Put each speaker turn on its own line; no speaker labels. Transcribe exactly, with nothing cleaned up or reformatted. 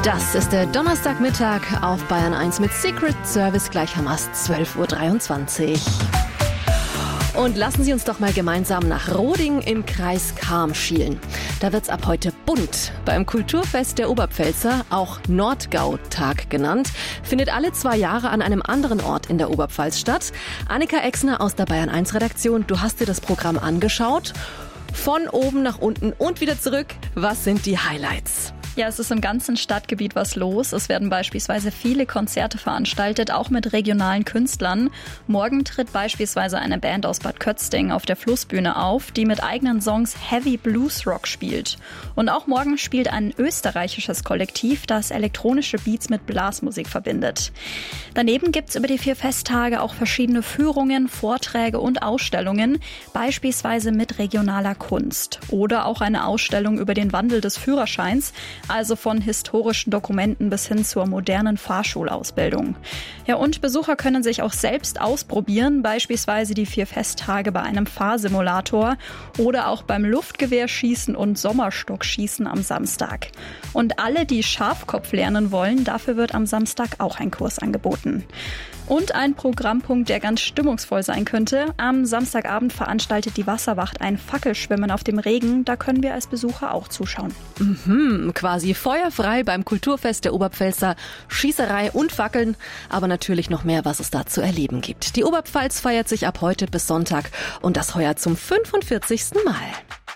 Das ist der Donnerstagmittag auf Bayern eins mit Secret Service gleich am Ast zwölf Uhr dreiundzwanzig. Und lassen Sie uns doch mal gemeinsam nach Roding im Kreis Cham schielen. Da wird's ab heute bunt. Beim Kulturfest der Oberpfälzer, auch Nordgau-Tag genannt, findet alle zwei Jahre an einem anderen Ort in der Oberpfalz statt. Annika Exner aus der Bayern eins Redaktion, du hast dir das Programm angeschaut. Von oben nach unten und wieder zurück. Was sind die Highlights?
Ja, es ist im ganzen Stadtgebiet was los. Es werden beispielsweise viele Konzerte veranstaltet, auch mit regionalen Künstlern. Morgen tritt beispielsweise eine Band aus Bad Kötzting auf der Flussbühne auf, die mit eigenen Songs Heavy Blues Rock spielt. Und auch morgen spielt ein österreichisches Kollektiv, das elektronische Beats mit Blasmusik verbindet. Daneben gibt's über die vier Festtage auch verschiedene Führungen, Vorträge und Ausstellungen, beispielsweise mit regionaler Kunst. Oder auch eine Ausstellung über den Wandel des Führerscheins, also von historischen Dokumenten bis hin zur modernen Fahrschulausbildung. Ja, und Besucher können sich auch selbst ausprobieren, beispielsweise die vier Festtage bei einem Fahrsimulator oder auch beim Luftgewehrschießen und Sommerstockschießen am Samstag. Und alle, die Schafkopf lernen wollen, dafür wird am Samstag auch ein Kurs angeboten. Und ein Programmpunkt, der ganz stimmungsvoll sein könnte. Am Samstagabend veranstaltet die Wasserwacht ein Fackelschwimmen auf dem Regen. Da können wir als Besucher auch zuschauen.
Mhm, quasi feuerfrei beim Kulturfest der Oberpfälzer. Schießerei und Fackeln, aber natürlich noch mehr, was es da zu erleben gibt. Die Oberpfalz feiert sich ab heute bis Sonntag und das heuer zum fünfundvierzigsten Mal.